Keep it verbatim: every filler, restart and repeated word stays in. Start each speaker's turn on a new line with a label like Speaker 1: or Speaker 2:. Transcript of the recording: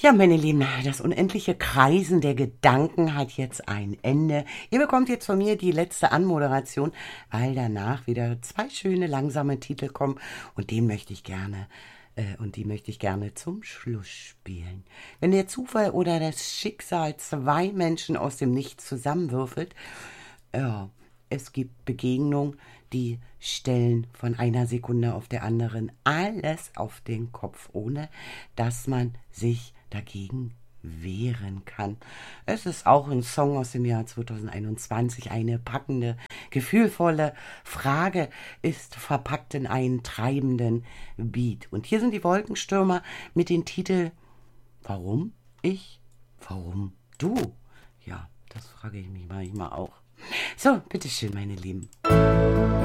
Speaker 1: Ja, meine Lieben, das unendliche Kreisen der Gedanken hat jetzt ein Ende. Ihr bekommt jetzt von mir die letzte Anmoderation, weil danach wieder zwei schöne langsame Titel kommen und den möchte ich gerne äh, und die möchte ich gerne zum Schluss spielen. Wenn der Zufall oder das Schicksal zwei Menschen aus dem Nichts zusammenwürfelt, ja, es gibt Begegnungen, die stellen von einer Sekunde auf der anderen alles auf den Kopf, ohne dass man sich dagegen wehren kann. Es ist auch ein Song aus dem Jahr zweitausendeinundzwanzig, eine packende, gefühlvolle Frage ist verpackt in einen treibenden Beat. Und hier sind die Wolkenstürmer mit dem Titel Warum ich, warum du? Ja, das frage ich mich manchmal auch. So, bitteschön, meine Lieben.